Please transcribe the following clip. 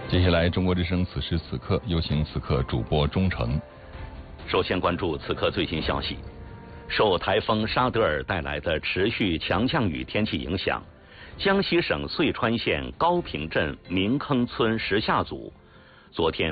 接下来，中国之声此时此刻有请此刻主播钟诚。 首先关注此刻最新消息。受台风沙德尔带来的持续强降雨天气影响，江西省遂川县高坪镇明坑村石下组昨天